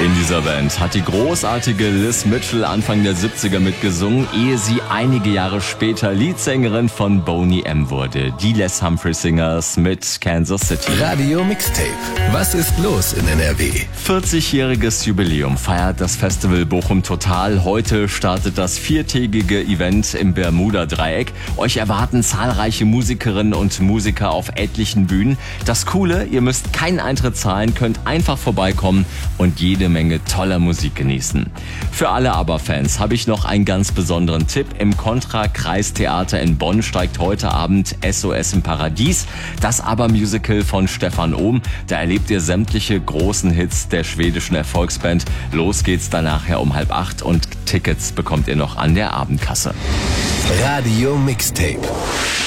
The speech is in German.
In dieser Band hat die großartige Liz Mitchell Anfang der 70er mitgesungen, ehe sie einige Jahre später Leadsängerin von Boney M. wurde. Die Les Humphrey Singers mit Kansas City. Radio Mixtape. Was ist los in NRW? 40-jähriges Jubiläum feiert das Festival Bochum Total. Heute startet das 4-tägige Event im Bermuda-Dreieck. Euch erwarten zahlreiche Musikerinnen und Musiker auf etlichen Bühnen. Das Coole, ihr müsst keinen Eintritt zahlen, könnt einfach vorbeikommen und jede Menge toller Musik genießen. Für alle ABBA-Fans habe ich noch einen ganz besonderen Tipp. Im Contra-Kreistheater in Bonn steigt heute Abend SOS im Paradies, das ABBA-Musical von Stefan Ohm. Da erlebt ihr sämtliche großen Hits der schwedischen Erfolgsband. Los geht's dann nachher um 7:30 und Tickets bekommt ihr noch an der Abendkasse. Radio Mixtape.